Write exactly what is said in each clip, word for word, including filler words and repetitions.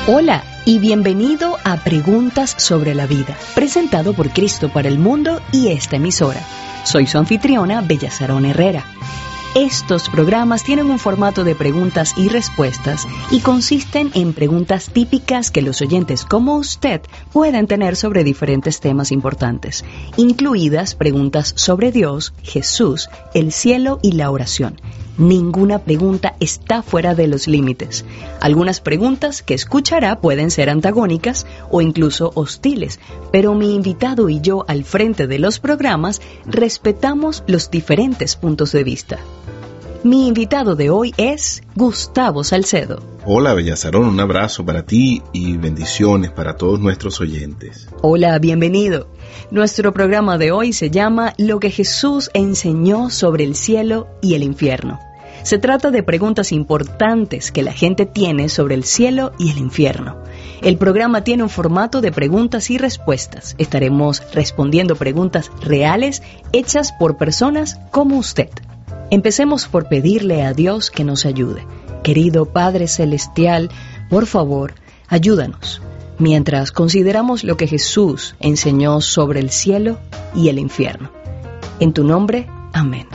Hola y bienvenido a Preguntas sobre la Vida, presentado por Cristo para el Mundo y esta emisora. Soy su anfitriona, Bella Sarón Herrera. Estos programas tienen un formato de preguntas y respuestas y consisten en preguntas típicas que los oyentes como usted pueden tener sobre diferentes temas importantes, incluidas preguntas sobre Dios, Jesús, el cielo y la oración. Ninguna pregunta está fuera de los límites. Algunas preguntas que escuchará pueden ser antagónicas o incluso hostiles, pero mi invitado y yo al frente de los programas respetamos los diferentes puntos de vista. Mi invitado de hoy es Gustavo Salcedo. Hola, Bella Sarón, un abrazo para ti y bendiciones para todos nuestros oyentes. Hola, bienvenido. Nuestro programa de hoy se llama Lo que Jesús enseñó sobre el cielo y el infierno. Se trata de preguntas importantes que la gente tiene sobre el cielo y el infierno. El programa tiene un formato de preguntas y respuestas. Estaremos respondiendo preguntas reales hechas por personas como usted. Empecemos por pedirle a Dios que nos ayude. Querido Padre Celestial, por favor, ayúdanos, mientras consideramos lo que Jesús enseñó sobre el cielo y el infierno. En tu nombre, amén.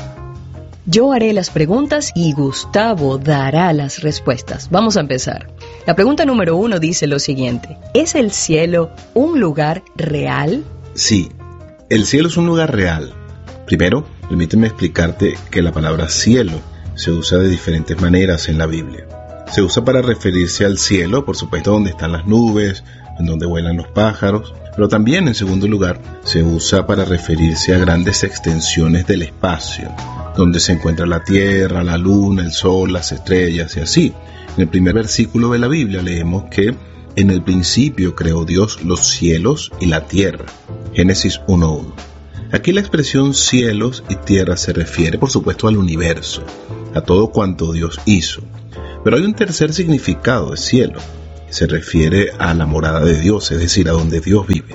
Yo haré las preguntas y Gustavo dará las respuestas. Vamos a empezar. La pregunta número uno dice lo siguiente: ¿es el cielo un lugar real? Sí, el cielo es un lugar real. Primero, permíteme explicarte que la palabra cielo se usa de diferentes maneras en la Biblia. Se usa para referirse al cielo, por supuesto, donde están las nubes, en donde vuelan los pájaros, pero también, en segundo lugar, se usa para referirse a grandes extensiones del espacio, donde se encuentra la tierra, la luna, el sol, las estrellas y así. En el primer versículo de la Biblia leemos que en el principio creó Dios los cielos y la tierra. Génesis uno uno. Aquí la expresión cielos y tierra se refiere, por supuesto, al universo, a todo cuanto Dios hizo. Pero hay un tercer significado de cielo, que se refiere a la morada de Dios, es decir, a donde Dios vive.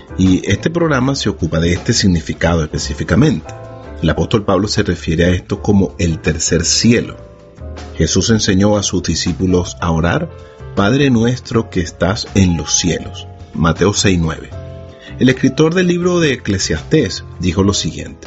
Y este programa se ocupa de este significado específicamente. El apóstol Pablo se refiere a esto como el tercer cielo. Jesús enseñó a sus discípulos a orar: Padre nuestro que estás en los cielos. Mateo seis nueve. El escritor del libro de Eclesiastés dijo lo siguiente: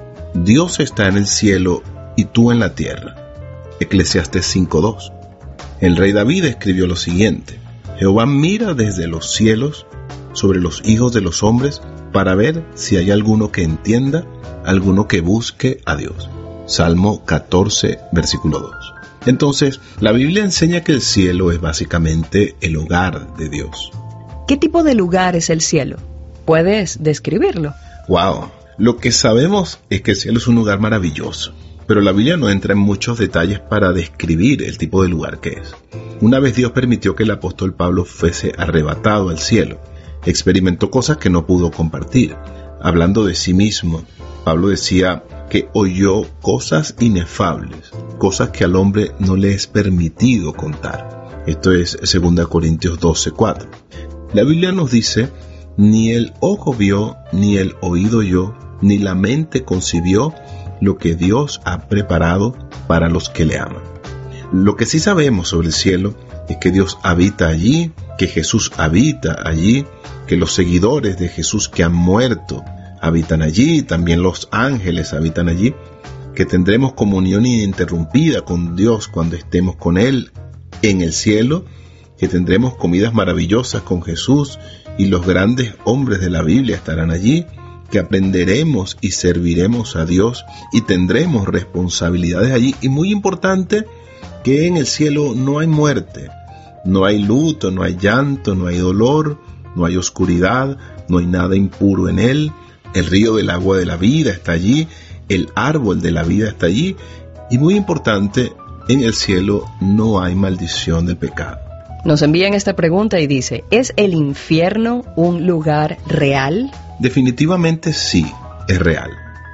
Dios está en el cielo y tú en la tierra. Eclesiastés cinco dos. El rey David escribió lo siguiente: Jehová mira desde los cielos sobre los hijos de los hombres para ver si hay alguno que entienda, alguno que busque a Dios. Salmo catorce, versículo dos. Entonces, la Biblia enseña que el cielo es básicamente el hogar de Dios. ¿Qué tipo de lugar es el cielo? ¿Puedes describirlo? Wow, lo que sabemos es que el cielo es un lugar maravilloso, pero la Biblia no entra en muchos detalles para describir el tipo de lugar que es. Una vez Dios permitió que el apóstol Pablo fuese arrebatado al cielo, experimentó cosas que no pudo compartir. Hablando de sí mismo, Pablo decía que oyó cosas inefables, cosas que al hombre no le es permitido contar. Esto es dos Corintios doce cuatro. La Biblia nos dice: ni el ojo vio, ni el oído oyó, ni la mente concibió lo que Dios ha preparado para los que le aman. Lo que sí sabemos sobre el cielo es que Dios habita allí, que Jesús habita allí, que los seguidores de Jesús que han muerto habitan allí, también los ángeles habitan allí, que tendremos comunión ininterrumpida con Dios cuando estemos con Él en el cielo, que tendremos comidas maravillosas con Jesús y los grandes hombres de la Biblia estarán allí, que aprenderemos y serviremos a Dios y tendremos responsabilidades allí. Y muy importante, que en el cielo no hay muerte, no hay luto, no hay llanto, no hay dolor, no hay oscuridad, no hay nada impuro en él. El río del agua de la vida está allí, el árbol de la vida está allí. Y muy importante, en el cielo no hay maldición del pecado. Nos envían esta pregunta y dice: ¿es el infierno un lugar real? Definitivamente sí, es real.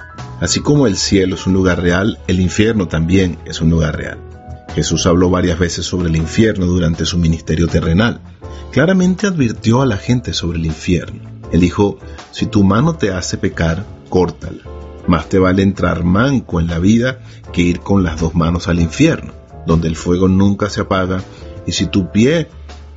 Así como el cielo es un lugar real, el infierno también es un lugar real. Jesús habló varias veces sobre el infierno durante su ministerio terrenal. Claramente advirtió a la gente sobre el infierno. Él dijo: si tu mano te hace pecar, córtala. Más te vale entrar manco en la vida que ir con las dos manos al infierno, donde el fuego nunca se apaga. Y si tu pie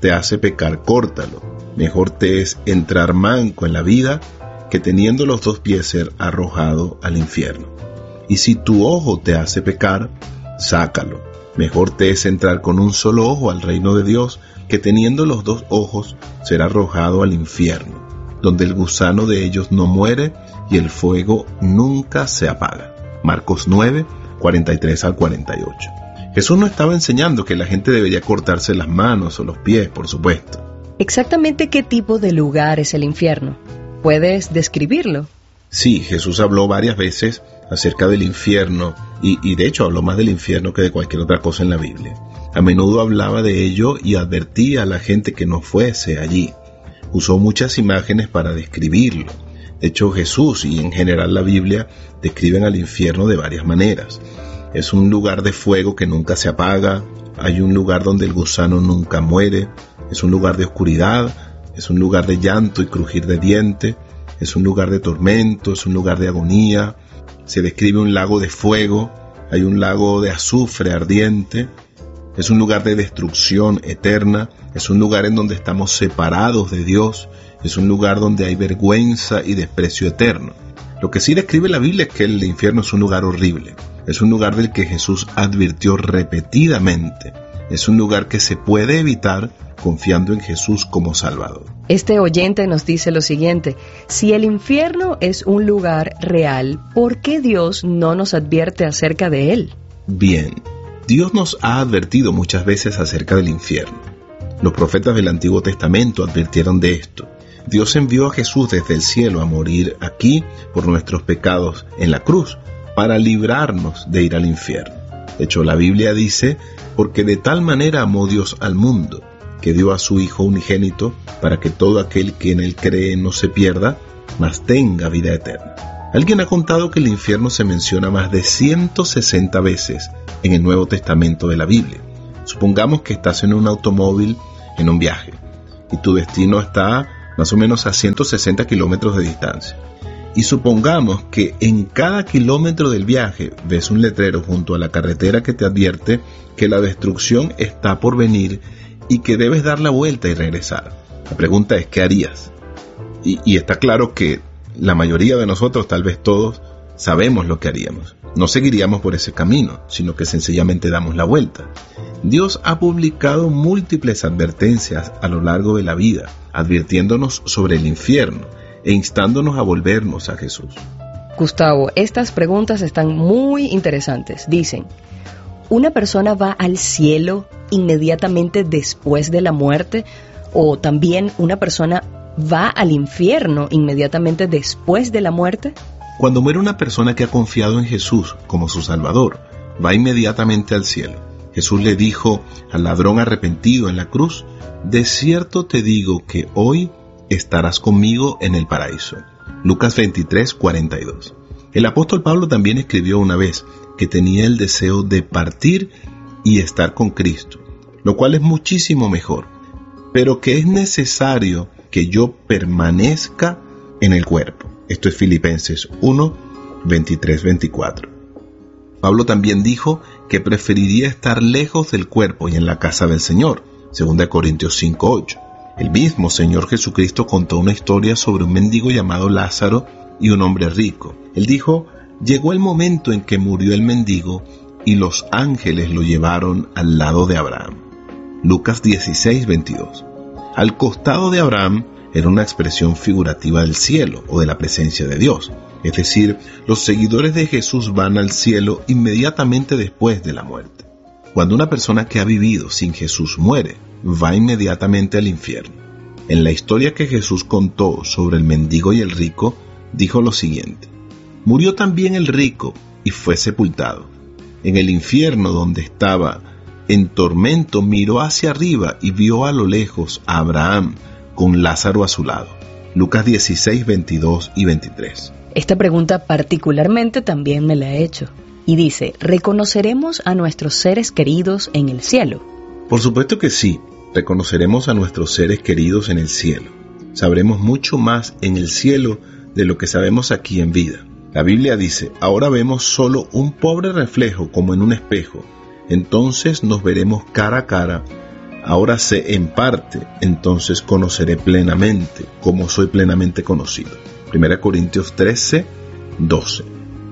te hace pecar, córtalo. Mejor te es entrar manco en la vida que teniendo los dos pies ser arrojado al infierno. Y si tu ojo te hace pecar, sácalo. Mejor te es entrar con un solo ojo al reino de Dios que teniendo los dos ojos ser arrojado al infierno, donde el gusano de ellos no muere y el fuego nunca se apaga. Marcos nueve, cuarenta y tres al cuarenta y ocho. Jesús no estaba enseñando que la gente debería cortarse las manos o los pies, por supuesto. ¿Exactamente qué tipo de lugar es el infierno? ¿Puedes describirlo? Sí, Jesús habló varias veces acerca del infierno y, y de hecho habló más del infierno que de cualquier otra cosa en la Biblia. A menudo hablaba de ello y advertía a la gente que no fuese allí. Usó muchas imágenes para describirlo. De hecho, Jesús y en general la Biblia describen al infierno de varias maneras. Es un lugar de fuego que nunca se apaga, hay un lugar donde el gusano nunca muere, es un lugar de oscuridad, es un lugar de llanto y crujir de dientes, es un lugar de tormento, es un lugar de agonía. Se describe un lago de fuego, hay un lago de azufre ardiente, es un lugar de destrucción eterna, es un lugar en donde estamos separados de Dios, es un lugar donde hay vergüenza y desprecio eterno. Lo que sí describe la Biblia es que el infierno es un lugar horrible, es un lugar del que Jesús advirtió repetidamente, es un lugar que se puede evitar confiando en Jesús como Salvador. Este oyente nos dice lo siguiente: si el infierno es un lugar real, ¿por qué Dios no nos advierte acerca de él? Bien, Dios nos ha advertido muchas veces acerca del infierno. Los profetas del Antiguo Testamento advirtieron de esto. Dios envió a Jesús desde el cielo a morir aquí por nuestros pecados en la cruz, para librarnos de ir al infierno. De hecho, la Biblia dice, porque de tal manera amó Dios al mundo, que dio a su Hijo unigénito, para que todo aquel que en él cree no se pierda, mas tenga vida eterna. Alguien ha contado que el infierno se menciona más de ciento sesenta veces en el Nuevo Testamento de la Biblia. Supongamos que estás en un automóvil en un viaje, y tu destino está más o menos a ciento sesenta kilómetros de distancia. Y supongamos que en cada kilómetro del viaje ves un letrero junto a la carretera que te advierte que la destrucción está por venir y que debes dar la vuelta y regresar. La pregunta es, ¿qué harías? Y, y está claro que la mayoría de nosotros, tal vez todos, sabemos lo que haríamos. No seguiríamos por ese camino, sino que sencillamente damos la vuelta. Dios ha publicado múltiples advertencias a lo largo de la vida, advirtiéndonos sobre el infierno e instándonos a volvernos a Jesús. Gustavo, estas preguntas están muy interesantes. Dicen, ¿una persona va al cielo inmediatamente después de la muerte? ¿O también una persona va al infierno inmediatamente después de la muerte? Cuando muere una persona que ha confiado en Jesús como su Salvador, va inmediatamente al cielo. Jesús le dijo al ladrón arrepentido en la cruz, de cierto te digo que hoy estarás conmigo en el paraíso. Lucas veintitrés, cuarenta y dos. El apóstol Pablo también escribió una vez que tenía el deseo de partir y estar con Cristo, lo cual es muchísimo mejor, pero que es necesario que yo permanezca en el cuerpo. Esto es Filipenses uno, veintitrés, veinticuatro. Pablo también dijo que preferiría estar lejos del cuerpo y en la casa del Señor, segunda Corintios cinco, ocho. El mismo Señor Jesucristo contó una historia sobre un mendigo llamado Lázaro y un hombre rico. Él dijo, llegó el momento en que murió el mendigo y los ángeles lo llevaron al lado de Abraham. Lucas dieciséis, veintidós. Al costado de Abraham era una expresión figurativa del cielo o de la presencia de Dios. Es decir, los seguidores de Jesús van al cielo inmediatamente después de la muerte. Cuando una persona que ha vivido sin Jesús muere, va inmediatamente al infierno. En la historia que Jesús contó sobre el mendigo y el rico, dijo lo siguiente: murió también el rico y fue sepultado. En el infierno donde estaba en tormento miró hacia arriba y vio a lo lejos a Abraham con Lázaro a su lado. Lucas dieciséis, veintidós y veintitrés. Esta pregunta particularmente también me la he hecho. Y dice, ¿reconoceremos a nuestros seres queridos en el cielo? Por supuesto que sí, reconoceremos a nuestros seres queridos en el cielo. Sabremos mucho más en el cielo de lo que sabemos aquí en vida. La Biblia dice, ahora vemos solo un pobre reflejo como en un espejo, entonces nos veremos cara a cara, Ahora sé en parte, entonces conoceré plenamente, como soy plenamente conocido. Primera Corintios trece, doce.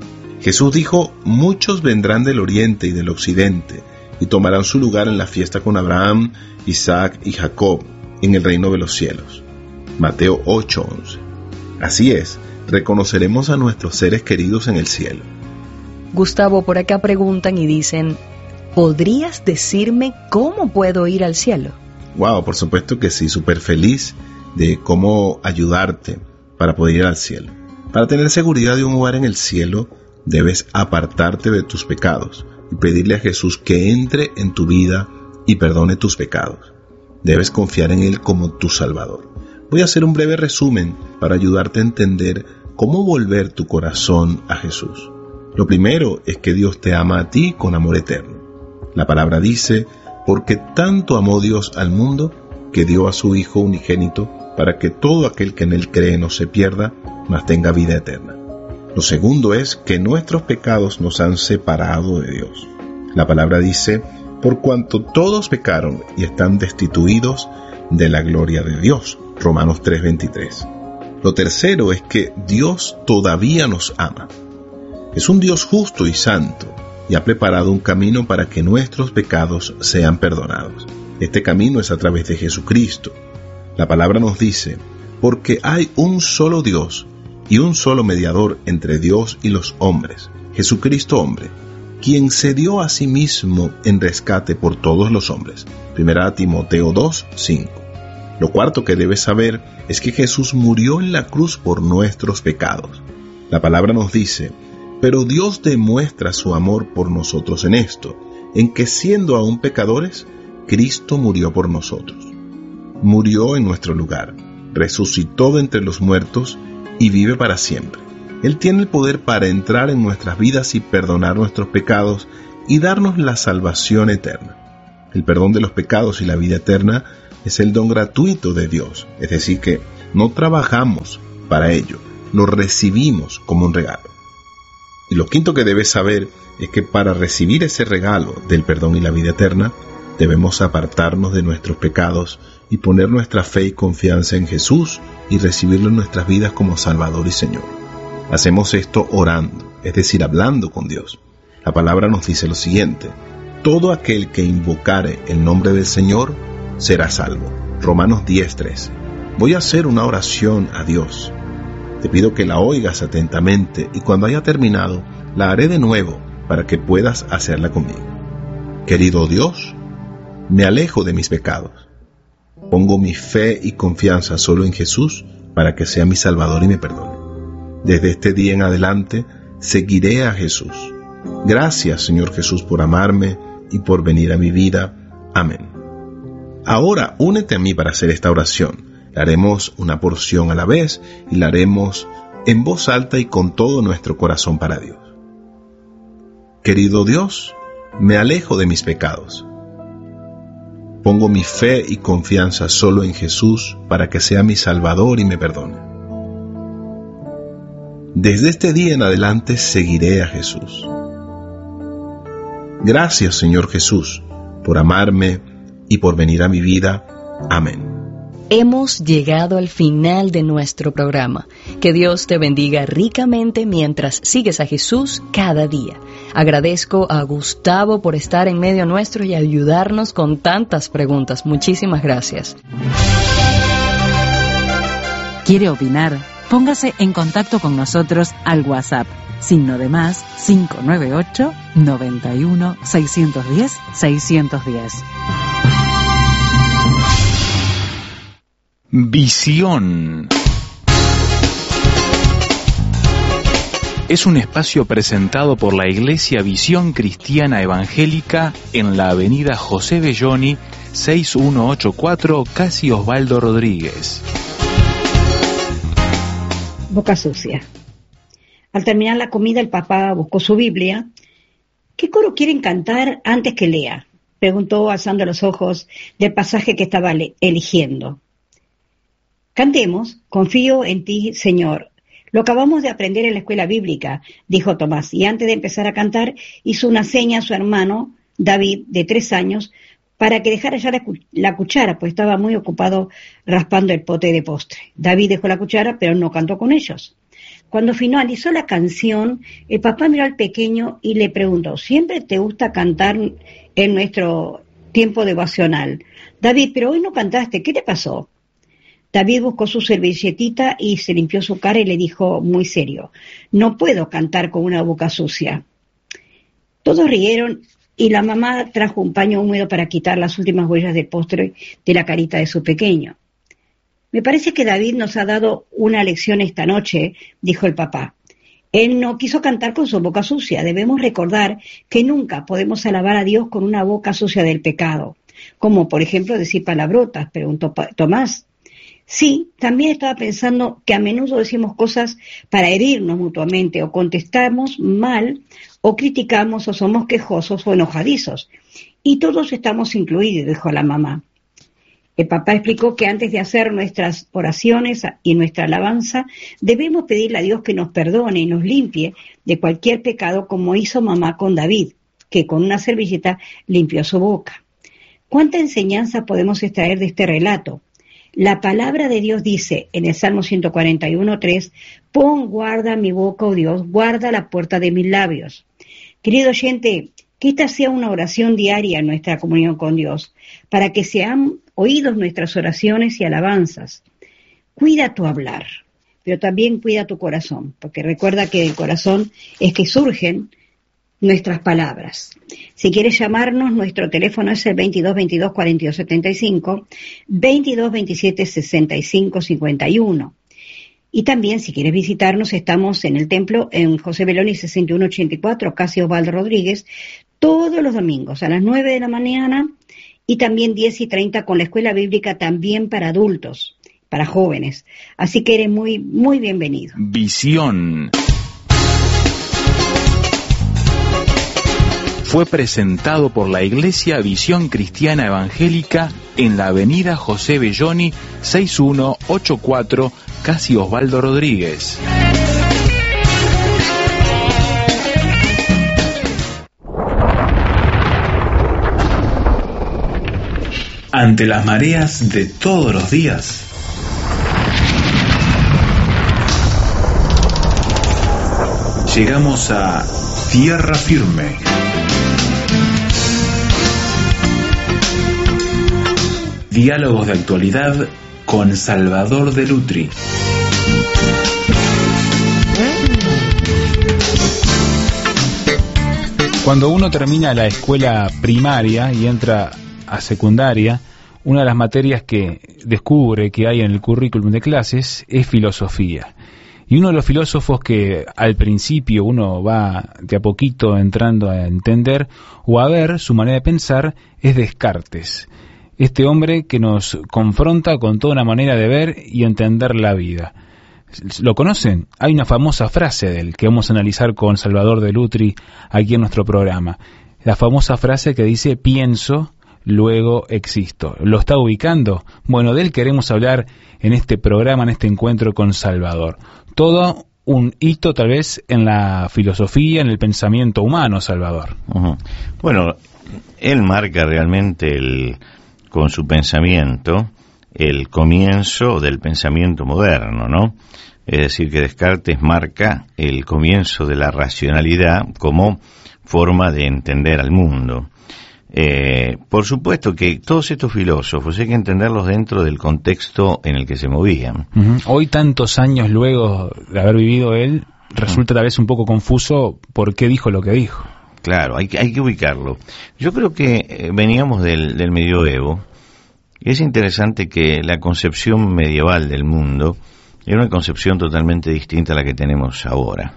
Jesús dijo: muchos vendrán del oriente y del occidente, y tomarán su lugar en la fiesta con Abraham, Isaac y Jacob, en el reino de los cielos. Mateo ocho, once. Así es, reconoceremos a nuestros seres queridos en el cielo. Gustavo, por acá preguntan y dicen: ¿podrías decirme cómo puedo ir al cielo? Wow, por supuesto que sí, súper feliz de cómo ayudarte para poder ir al cielo. Para tener seguridad de un lugar en el cielo, debes apartarte de tus pecados y pedirle a Jesús que entre en tu vida y perdone tus pecados. Debes confiar en Él como tu Salvador. Voy a hacer un breve resumen para ayudarte a entender cómo volver tu corazón a Jesús. Lo primero es que Dios te ama a ti con amor eterno. La palabra dice: porque tanto amó Dios al mundo que dio a su Hijo unigénito para que todo aquel que en Él cree no se pierda, mas tenga vida eterna. Lo segundo es que nuestros pecados nos han separado de Dios. La palabra dice: por cuanto todos pecaron y están destituidos de la gloria de Dios. Romanos tres, veintitrés. Lo tercero es que Dios todavía nos ama. Es un Dios justo y santo y ha preparado un camino para que nuestros pecados sean perdonados. Este camino es a través de Jesucristo. La palabra nos dice: porque hay un solo Dios y un solo mediador entre Dios y los hombres, Jesucristo hombre, quien se dio a sí mismo en rescate por todos los hombres. Primera Timoteo dos, cinco. Lo cuarto que debes saber es que Jesús murió en la cruz por nuestros pecados. La palabra nos dice: pero Dios demuestra su amor por nosotros en esto, en que siendo aún pecadores, Cristo murió por nosotros. Murió en nuestro lugar, resucitó de entre los muertos y vive para siempre. Él tiene el poder para entrar en nuestras vidas y perdonar nuestros pecados y darnos la salvación eterna. El perdón de los pecados y la vida eterna es el don gratuito de Dios, es decir que no trabajamos para ello, lo recibimos como un regalo. Y lo quinto que debes saber es que para recibir ese regalo del perdón y la vida eterna, debemos apartarnos de nuestros pecados y poner nuestra fe y confianza en Jesús y recibirlo en nuestras vidas como Salvador y Señor. Hacemos esto orando, es decir, hablando con Dios. La palabra nos dice lo siguiente: todo aquel que invocare el nombre del Señor será salvo. Romanos diez, trece. Voy a hacer una oración a Dios. Te pido que la oigas atentamente y cuando haya terminado, la haré de nuevo para que puedas hacerla conmigo. Querido Dios, me alejo de mis pecados. Pongo mi fe y confianza solo en Jesús para que sea mi Salvador y me perdone. Desde este día en adelante, seguiré a Jesús. Gracias, Señor Jesús, por amarme y por venir a mi vida. Amén. Ahora, únete a mí para hacer esta oración. La haremos una porción a la vez y la haremos en voz alta y con todo nuestro corazón para Dios. Querido Dios, me alejo de mis pecados. Pongo mi fe y confianza solo en Jesús para que sea mi Salvador y me perdone. Desde este día en adelante seguiré a Jesús. Gracias, Señor Jesús, por amarme y por venir a mi vida. Amén. Hemos llegado al final de nuestro programa. Que Dios te bendiga ricamente mientras sigues a Jesús cada día. Agradezco a Gustavo por estar en medio nuestro y ayudarnos con tantas preguntas. Muchísimas gracias. ¿Quiere opinar? Póngase en contacto con nosotros al WhatsApp. Signo de más cinco nueve ocho, noventa y uno, seiscientos diez, seiscientos diez. Visión es un espacio presentado por la Iglesia Visión Cristiana Evangélica en la avenida José Belloni, seis mil ciento ochenta y cuatro, casi Osvaldo Rodríguez. Boca sucia. Al terminar la comida, el papá buscó su Biblia. ¿Qué coro quieren cantar antes que lea?, preguntó alzando los ojos del pasaje que estaba eligiendo. Cantemos, confío en ti, Señor. Lo acabamos de aprender en la escuela bíblica, dijo Tomás, y antes de empezar a cantar hizo una seña a su hermano, David, de tres años, para que dejara ya la, la cuchara, pues estaba muy ocupado raspando el pote de postre. David dejó la cuchara, pero no cantó con ellos. Cuando finalizó la canción, el papá miró al pequeño y le preguntó, ¿siempre te gusta cantar en nuestro tiempo devocional? David, pero hoy no cantaste, ¿qué te pasó? David buscó su servilletita y se limpió su cara y le dijo muy serio, no puedo cantar con una boca sucia. Todos rieron y la mamá trajo un paño húmedo para quitar las últimas huellas del postre de la carita de su pequeño. Me parece que David nos ha dado una lección esta noche, dijo el papá. Él no quiso cantar con su boca sucia. Debemos recordar que nunca podemos alabar a Dios con una boca sucia del pecado, como por ejemplo decir palabrotas, preguntó Tomás. Sí, también estaba pensando que a menudo decimos cosas para herirnos mutuamente, o contestamos mal, o criticamos, o somos quejosos o enojadizos. Y todos estamos incluidos, dijo la mamá. El papá explicó que antes de hacer nuestras oraciones y nuestra alabanza, debemos pedirle a Dios que nos perdone y nos limpie de cualquier pecado, como hizo mamá con David, que con una servilleta limpió su boca. ¿Cuánta enseñanza podemos extraer de este relato? La palabra de Dios dice en el Salmo ciento cuarenta y uno, tres, pon guarda mi boca, oh Dios, guarda la puerta de mis labios. Querido oyente, que esta sea una oración diaria en nuestra comunión con Dios, para que sean oídos nuestras oraciones y alabanzas. Cuida tu hablar, pero también cuida tu corazón, porque recuerda que del corazón es que surgen nuestras palabras. Si quieres llamarnos, nuestro teléfono es el veintidós veintidós cuarenta y dos setenta y cinco, veintidós veintisiete sesenta y cinco cincuenta y uno. Y también, si quieres visitarnos, estamos en el templo en José Belloni sesenta y uno ochenta y cuatro, casi Osvaldo Rodríguez, todos los domingos a las nueve de la mañana y también diez y treinta con la escuela bíblica también para adultos, para jóvenes. Así que eres muy, muy bienvenido. Visión fue presentado por la Iglesia Visión Cristiana Evangélica en la avenida José Belloni sesenta y uno ochenta y cuatro, casi Osvaldo Rodríguez. Ante las mareas de todos los días, llegamos a tierra firme. Diálogos de actualidad con Salvador de Lutri. Cuando uno termina la escuela primaria y entra a secundaria, una de las materias que descubre que hay en el currículum de clases es filosofía. Y uno de los filósofos que al principio uno va de a poquito entrando a entender o a ver su manera de pensar es Descartes. Este hombre que nos confronta con toda una manera de ver y entender la vida. ¿Lo conocen? Hay una famosa frase de él que vamos a analizar con Salvador de Lutri aquí en nuestro programa. La famosa frase que dice, pienso, luego existo. ¿Lo está ubicando? Bueno, de él queremos hablar en este programa, en este encuentro con Salvador. Todo un hito tal vez en la filosofía, en el pensamiento humano, Salvador. Uh-huh. Bueno, él marca realmente el... con su pensamiento, el comienzo del pensamiento moderno, ¿no? Es decir, que Descartes marca el comienzo de la racionalidad como forma de entender al mundo. Eh, por supuesto que todos estos filósofos hay que entenderlos dentro del contexto en el que se movían. Uh-huh. Hoy, tantos años luego de haber vivido él, resulta uh-huh. tal vez un poco confuso por qué dijo lo que dijo. Claro, hay que, hay que ubicarlo. Yo creo que eh, veníamos del, del medioevo, y es interesante que la concepción medieval del mundo era una concepción totalmente distinta a la que tenemos ahora.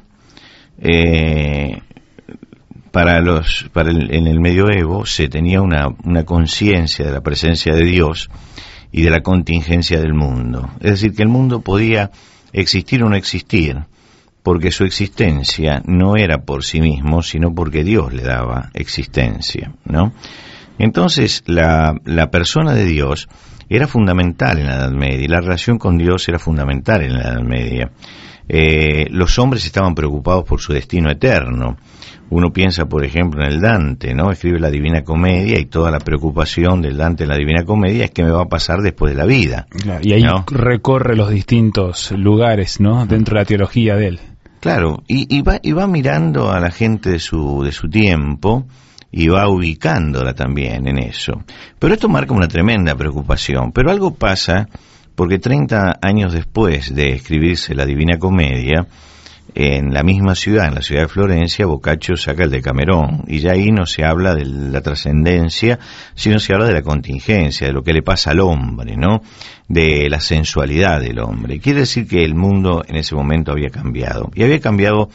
Eh, para los, para el, en el medioevo se tenía una, una conciencia de la presencia de Dios y de la contingencia del mundo. Es decir, que el mundo podía existir o no existir, porque su existencia no era por sí mismo, sino porque Dios le daba existencia, ¿no? Entonces, la, la persona de Dios era fundamental en la Edad Media, y la relación con Dios era fundamental en la Edad Media. eh, los hombres estaban preocupados por su destino eterno. Uno piensa, por ejemplo, en el Dante, ¿no? Escribe la Divina Comedia y toda la preocupación del Dante en la Divina Comedia es qué me va a pasar después de la vida. Claro, y ahí ¿no? recorre los distintos lugares, ¿no? Dentro de la teología de él. Claro, y, y, va, y va mirando a la gente de su, de su tiempo y va ubicándola también en eso. Pero esto marca una tremenda preocupación. Pero algo pasa porque treinta años después de escribirse la Divina Comedia, en la misma ciudad, en la ciudad de Florencia, Boccaccio saca el Decamerón, y ya ahí no se habla de la trascendencia, sino se habla de la contingencia, de lo que le pasa al hombre, ¿no? De la sensualidad del hombre. Quiere decir que el mundo en ese momento había cambiado, y había cambiado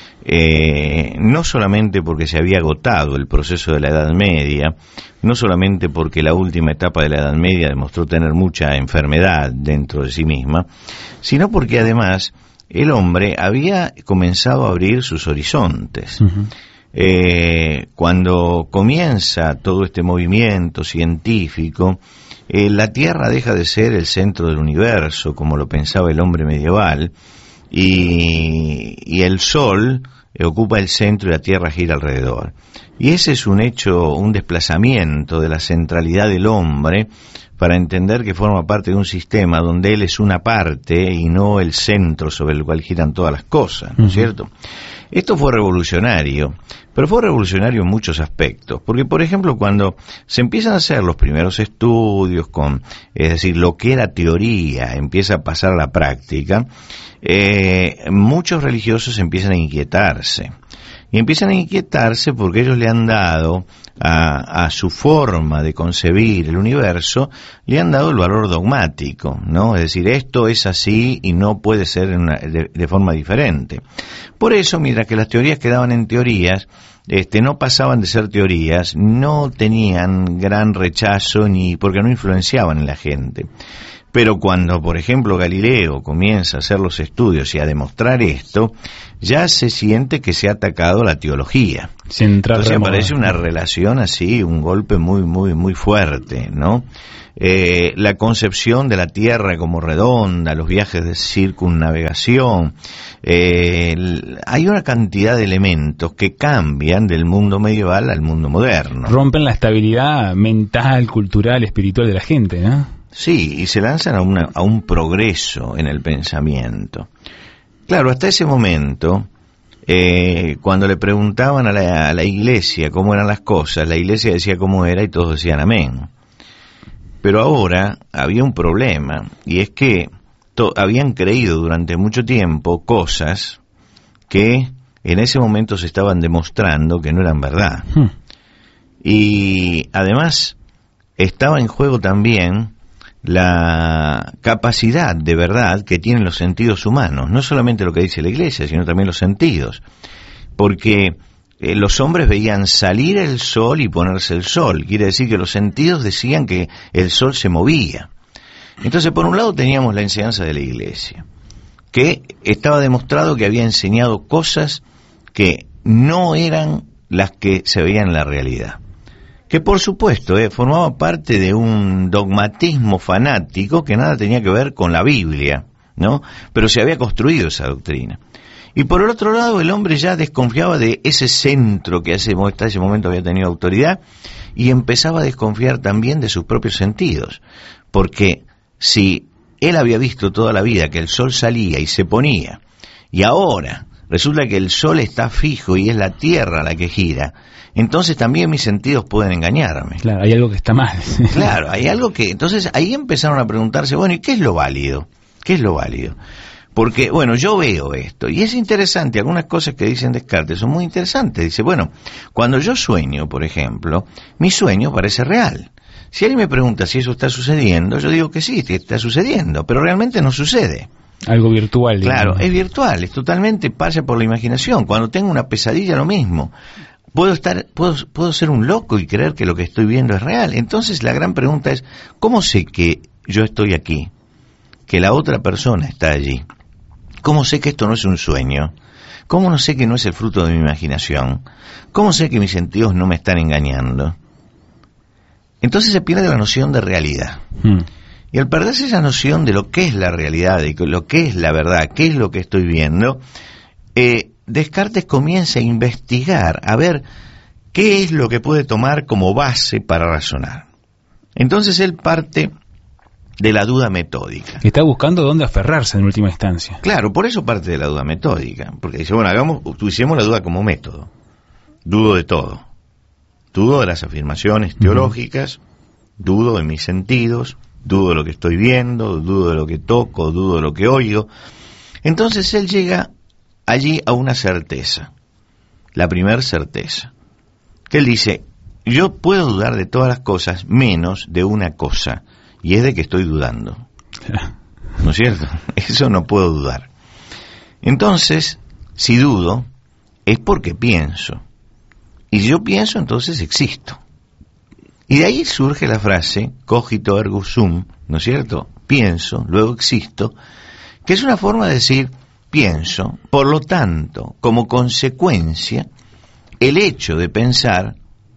eh, no solamente porque se había agotado el proceso de la Edad Media, no solamente porque la última etapa de la Edad Media demostró tener mucha enfermedad dentro de sí misma, sino porque además el hombre había comenzado a abrir sus horizontes. Uh-huh. Eh, cuando comienza todo este movimiento científico, eh, la Tierra deja de ser el centro del universo, como lo pensaba el hombre medieval, y, y el Sol eh, ocupa el centro y la Tierra gira alrededor. Y ese es un hecho, un desplazamiento de la centralidad del hombre, para entender que forma parte de un sistema donde él es una parte y no el centro sobre el cual giran todas las cosas, ¿no es uh-huh. cierto? Esto fue revolucionario, pero fue revolucionario en muchos aspectos, porque por ejemplo cuando se empiezan a hacer los primeros estudios con, es decir, lo que era teoría empieza a pasar a la práctica, eh, muchos religiosos empiezan a inquietarse. Y empiezan a inquietarse porque ellos le han dado a, a su forma de concebir el universo, le han dado el valor dogmático, ¿no? Es decir, esto es así y no puede ser una, de, de forma diferente. Por eso, mientras que las teorías quedaban en teorías, este, no pasaban de ser teorías, no tenían gran rechazo ni porque no influenciaban en la gente. Pero cuando, por ejemplo, Galileo comienza a hacer los estudios y a demostrar esto, ya se siente que se ha atacado la teología. Entonces aparece una relación así, un golpe muy, muy, muy fuerte, ¿no? Eh, la concepción de la Tierra como redonda, los viajes de circunnavegación, eh, hay una cantidad de elementos que cambian del mundo medieval al mundo moderno. Rompen la estabilidad mental, cultural, espiritual de la gente, ¿no? Sí, y se lanzan a, una, a un progreso en el pensamiento. Claro, hasta ese momento, eh, cuando le preguntaban a la, a la iglesia cómo eran las cosas, la iglesia decía cómo era y todos decían amén. Pero ahora había un problema, y es que to, habían creído durante mucho tiempo cosas que en ese momento se estaban demostrando que no eran verdad. Hmm. Y además estaba en juego también la capacidad de verdad que tienen los sentidos humanos, no solamente lo que dice la iglesia, sino también los sentidos, porque eh, los hombres veían salir el sol y ponerse el sol, quiere decir que los sentidos decían que el sol se movía. Entonces, por un lado teníamos la enseñanza de la iglesia, que estaba demostrado que había enseñado cosas que no eran las que se veían en la realidad, que por supuesto eh, formaba parte de un dogmatismo fanático que nada tenía que ver con la Biblia, ¿no? Pero se había construido esa doctrina. Y por el otro lado, el hombre ya desconfiaba de ese centro que hasta ese momento había tenido autoridad y empezaba a desconfiar también de sus propios sentidos, porque si él había visto toda la vida que el sol salía y se ponía, y ahora resulta que el sol está fijo y es la Tierra la que gira, entonces también mis sentidos pueden engañarme. Claro, hay algo que está mal. Claro, hay algo que... Entonces ahí empezaron a preguntarse, bueno, ¿y qué es lo válido? ¿Qué es lo válido? Porque, bueno, yo veo esto, y es interesante, algunas cosas que dicen Descartes son muy interesantes. Dice, bueno, cuando yo sueño, por ejemplo, mi sueño parece real. Si alguien me pregunta si eso está sucediendo, yo digo que sí, que está sucediendo, pero realmente no sucede. Algo virtual. Digamos. Claro, es virtual, es totalmente, pasa por la imaginación. Cuando tengo una pesadilla, lo mismo. Puedo estar, puedo, puedo ser un loco y creer que lo que estoy viendo es real. Entonces la gran pregunta es, ¿cómo sé que yo estoy aquí? Que la otra persona está allí. ¿Cómo sé que esto no es un sueño? ¿Cómo no sé que no es el fruto de mi imaginación? ¿Cómo sé que mis sentidos no me están engañando? Entonces se pierde la noción de realidad. Hmm. Y al perderse esa noción de lo que es la realidad, de lo que es la verdad, qué es lo que estoy viendo, eh, Descartes comienza a investigar, a ver qué es lo que puede tomar como base para razonar. Entonces él parte de la duda metódica. Está buscando dónde aferrarse en última instancia. Claro, por eso parte de la duda metódica, porque dice, bueno, hagamos, utilicemos la duda como método. Dudo de todo. Dudo de las afirmaciones teológicas, uh-huh. dudo de mis sentidos, dudo de lo que estoy viendo, dudo de lo que toco, dudo de lo que oigo. Entonces él llega allí a una certeza, la primer certeza, que él dice, yo puedo dudar de todas las cosas menos de una cosa, y es de que estoy dudando. ¿No es cierto? Eso no puedo dudar. Entonces, si dudo, es porque pienso. Y si yo pienso, entonces existo. Y de ahí surge la frase, cogito ergo sum, ¿no es cierto? Pienso, luego existo, que es una forma de decir, pienso, por lo tanto, como consecuencia, el hecho de pensar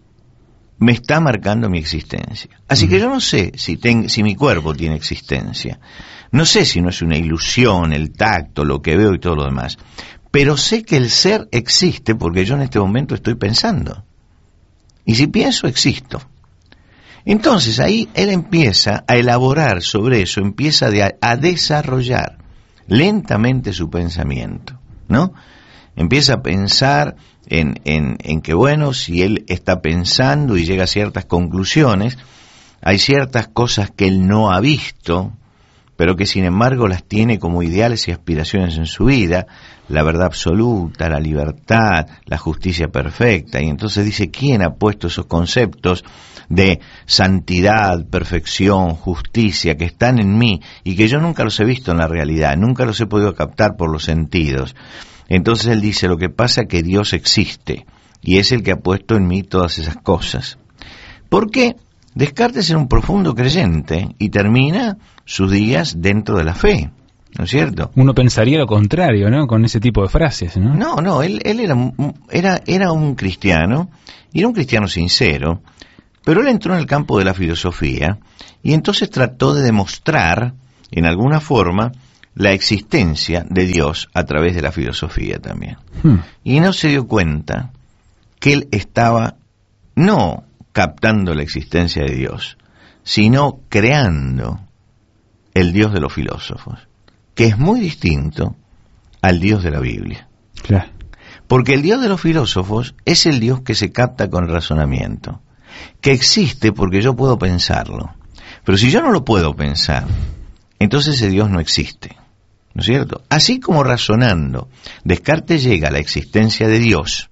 me está marcando mi existencia. Así que yo no sé si, ten, si mi cuerpo tiene existencia. No sé si no es una ilusión, el tacto, lo que veo y todo lo demás. Pero sé que el ser existe porque yo en este momento estoy pensando. Y si pienso, existo. Entonces ahí él empieza a elaborar sobre eso, empieza de, a desarrollar lentamente su pensamiento, ¿no? Empieza a pensar en, en, en que, bueno, si él está pensando y llega a ciertas conclusiones, hay ciertas cosas que él no ha visto, pero que sin embargo las tiene como ideales y aspiraciones en su vida, la verdad absoluta, la libertad, la justicia perfecta, y entonces dice, ¿quién ha puesto esos conceptos de santidad, perfección, justicia, que están en mí y que yo nunca los he visto en la realidad, nunca los he podido captar por los sentidos? Entonces él dice, lo que pasa es que Dios existe, y es el que ha puesto en mí todas esas cosas. ¿Por qué? Descartes era un profundo creyente y termina sus días dentro de la fe, ¿no es cierto? Uno pensaría lo contrario, ¿no? Con ese tipo de frases, ¿no? No, no, él, él era, era, era un cristiano, y era un cristiano sincero, pero él entró en el campo de la filosofía, y entonces trató de demostrar, en alguna forma, la existencia de Dios a través de la filosofía también. Hmm. Y no se dio cuenta que él estaba no captando la existencia de Dios, sino creando el Dios de los filósofos, que es muy distinto al Dios de la Biblia. Claro. Porque el Dios de los filósofos es el Dios que se capta con el razonamiento, que existe porque yo puedo pensarlo. Pero si yo no lo puedo pensar, entonces ese Dios no existe, ¿no es cierto? Así como razonando, Descartes llega a la existencia de Dios,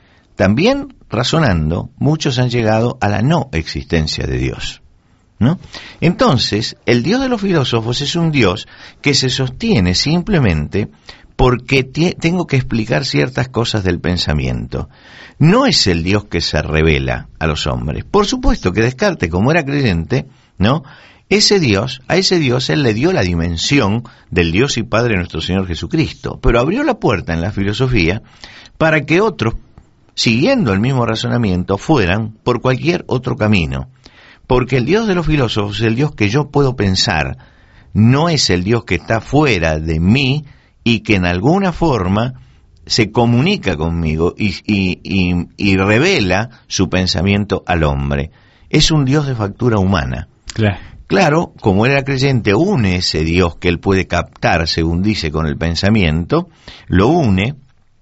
también razonando, muchos han llegado a la no existencia de Dios, ¿no? Entonces, el Dios de los filósofos es un Dios que se sostiene simplemente porque t- tengo que explicar ciertas cosas del pensamiento. No es el Dios que se revela a los hombres. Por supuesto que Descartes, como era creyente, ¿no?, ese Dios, a ese Dios él le dio la dimensión del Dios y Padre de nuestro Señor Jesucristo, pero abrió la puerta en la filosofía para que otros, siguiendo el mismo razonamiento, fueran por cualquier otro camino. Porque el Dios de los filósofos es el Dios que yo puedo pensar, no es el Dios que está fuera de mí y que en alguna forma se comunica conmigo y, y, y, y revela su pensamiento al hombre. Es un Dios de factura humana. Claro. Claro, como él era creyente, une ese Dios que él puede captar, según dice, con el pensamiento, lo une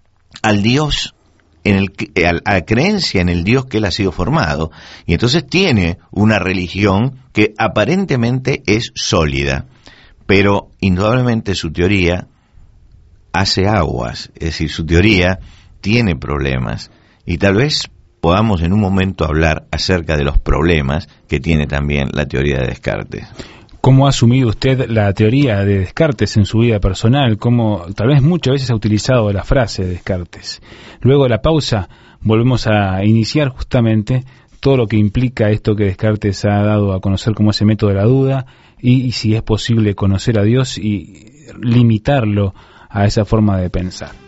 al Dios, en el, a la creencia en el Dios que él ha sido formado, y entonces tiene una religión que aparentemente es sólida, pero indudablemente su teoría hace aguas, es decir, su teoría tiene problemas, y tal vez podamos en un momento hablar acerca de los problemas que tiene también la teoría de Descartes. ¿Cómo ha asumido usted la teoría de Descartes en su vida personal? ¿Cómo tal vez muchas veces ha utilizado la frase de Descartes? Luego de la pausa volvemos a iniciar justamente todo lo que implica esto que Descartes ha dado a conocer como ese método de la duda y, y si es posible conocer a Dios y limitarlo a esa forma de pensar.